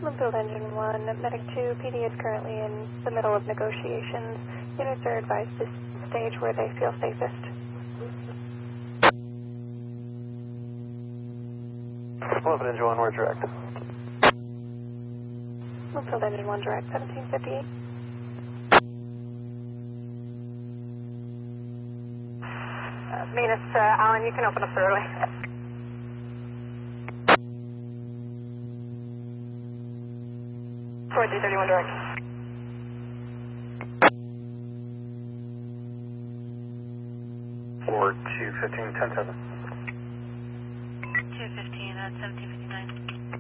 Bloomfield Engine 1, Medic 2, PD is currently in the middle of negotiations. Units are advised to stage where they feel safest. Bloomfield Engine 1, we're direct. Bloomfield Engine 1, direct, 1758. Venus, Alan, you can open up the roadway. Towards 331 direct. 4215, 10-7.